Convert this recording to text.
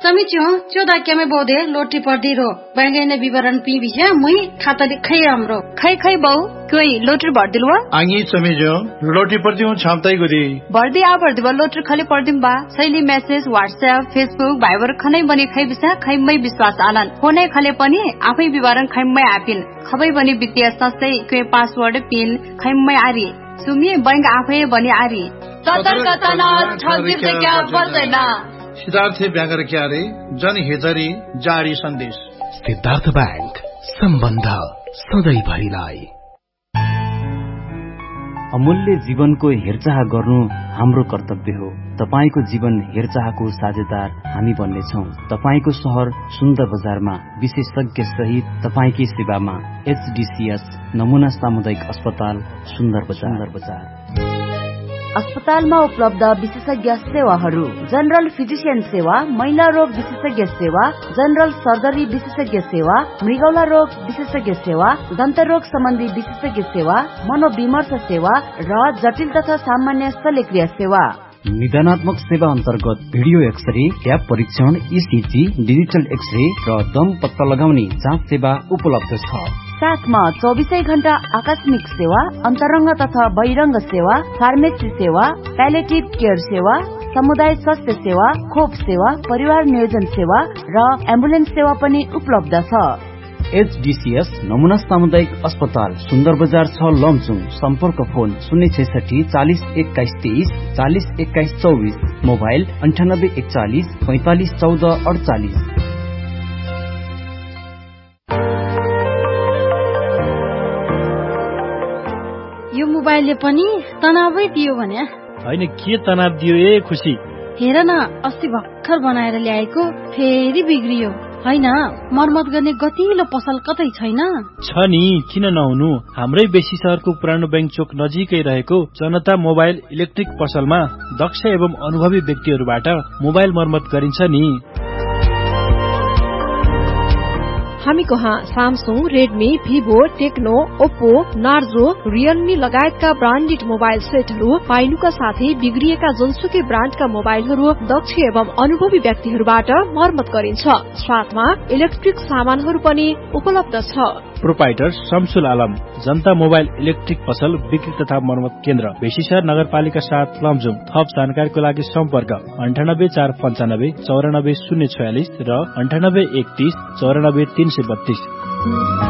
समीच्यो चोदा के में बोदे लोटी पर्दी रो बैंगे ने विवरण पी बिया मुई खाता दिखै हाम्रो खै बहु कोई लोटर भर्दिलवा आंगी समीच्यो लोटी पर्दी हूं छामताई गुदी भर्दी आ भर्दिवा लोटर खाली पर्दिम बा शैली मेसेज व्हाट्सएप फेसबुक भाइबर खनै बनी खै बिसा खैमै विश्वास आलन फोनै खले पनि आफै विवरण खैमै आपिन खबै बनी वित्तीय संस्थै के पासवर्ड पिन खैमै आरी सुमी बैंक आफै बनी आरी सतर्कता न ठगिर क्या पर्दैन सिद्धार्थ ब्यागर क्यारे जनहितरी जारी सन्देश। सिद्धार्थ बैंक सम्बन्ध सधैँभरिलाई। अमूल्य जीवनको हेरचाह गर्नु हाम्रो कर्तव्य हो। तपाईको जीवन हेरचाहको साझेदार हामी बन्नेछौं। तपाईको शहर सुन्दर बजारमा विशेषज्ञ सहित तपाईकै सेवामा एचडीसीएस नमुना सामुदायिक अस्पताल सुन्दर बजार। अस्पतालमा उपलब्ध विशेषज्ञ सेवाहरू: जनरल फिजिशियन सेवा, महिला रोग विशेषज्ञ सेवा, जनरल सर्जरी विशेषज्ञ सेवा, मृगौला रोग विशेषज्ञ सेवा, दन्त रोग सम्बन्धी विशेषज्ञ सेवा, मनोविमर्श सेवा र जटिल तथा सामान्य शल्यक्रिया सेवा। निदानात्मक सेवा अन्तर्गत भिडियो एक्सरे, ट्याप परीक्षण, ईसीजी, डिजिटल एक्सरे र दम पत्ता लगाउने जाँच सेवा उपलब्ध छ। साथमा 24 घण्टा आकस्मिक सेवा, अन्तरंग तथा बहिरंग सेवा, फार्मेसी सेवा, प्यालेटिभ केयर सेवा, समुदाय स्वास्थ्य सेवा, खोप सेवा, परिवार नियोजन सेवा र एम्बुलेन्स सेवा पनि उपलब्ध छ। एचडीसीएस नमुना सामुदायिक अस्पताल सुन्दर बजार 6 लमजुङ। सम्पर्क फोन 066 40 21 23 40 21 24, मोबाइल 9841 45 14 48। यो मोबाइलले पनि तनावै दियो भने हैन के तनाव दियो ए खुसी हेर न अस्ति भर्खर बनाएर ल्याएको फेरि बिग्रियो हैन मर्मत गर्ने गतिलो पसल कतै छैन छ नि किन नहुनु हाम्रै बेसी शहरको पुरानो बैंक चोक नजिकै रहेको जनता मोबाइल इलेक्ट्रिक पसलमा दक्ष एवं अनुभवी व्यक्तिहरूबाट मोबाइल मर्मत गरिन्छ नि हामी कहाँ Samsung, Redmi, Vivo, Tecno, Oppo, Narzo, Realme लगायतका ब्रान्डेड मोबाइल सेटहरू पाइनुका साथै बिग्रिएका जुनसुकै ब्रान्डका मोबाइलहरू दक्ष एवं अनुभवी व्यक्तिहरूबाट मर्मत गरिन्छ। साथमा इलेक्ट्रिक सामानहरू पनि उपलब्ध छ। प्रोपाइटर शमसुल आलम, जनता मोबाइल इलेक्ट्रिक पसल बिक्री तथा मर्मत केन्द्र, बेसीशहर नगरपालिका 7 लमजुङ। थप जानकारीको लागि सम्पर्क 98 495 94 046 र 98 31 94 332।